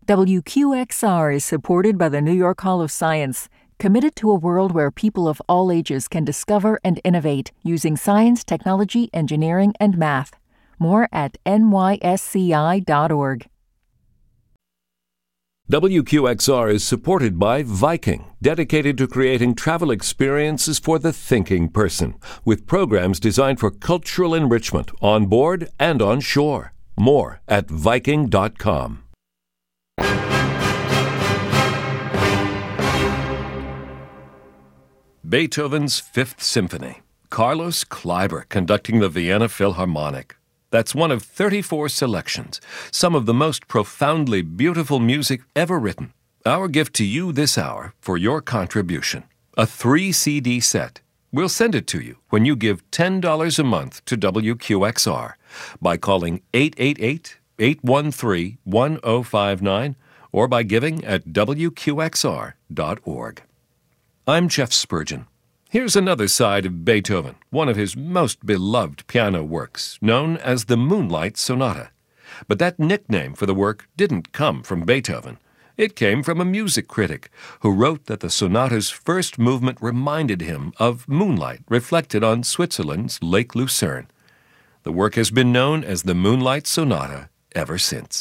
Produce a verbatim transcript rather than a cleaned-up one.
W Q X R is supported by the New York Hall of Science, committed to a world where people of all ages can discover and innovate using science, technology, engineering, and math. More at N Y S C I dot org. W Q X R is supported by Viking, dedicated to creating travel experiences for the thinking person, with programs designed for cultural enrichment on board and on shore. More at Viking dot com. Beethoven's Fifth Symphony. Carlos Kleiber conducting the Vienna Philharmonic. That's one of thirty-four selections, some of the most profoundly beautiful music ever written. Our gift to you this hour for your contribution, a three C D set. We'll send it to you when you give ten dollars a month to W Q X R by calling eight eight eight, eight one three, one zero five nine or by giving at W Q X R dot org. I'm Jeff Spurgeon. Here's another side of Beethoven, one of his most beloved piano works, known as the Moonlight Sonata. But that nickname for the work didn't come from Beethoven. It came from a music critic who wrote that the sonata's first movement reminded him of moonlight reflected on Switzerland's Lake Lucerne. The work has been known as the Moonlight Sonata ever since.